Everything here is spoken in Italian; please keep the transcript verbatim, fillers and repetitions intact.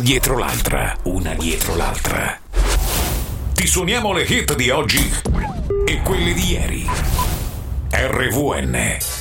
dietro l'altra, una dietro l'altra. Ti suoniamo le hit di oggi e quelle di ieri. R V N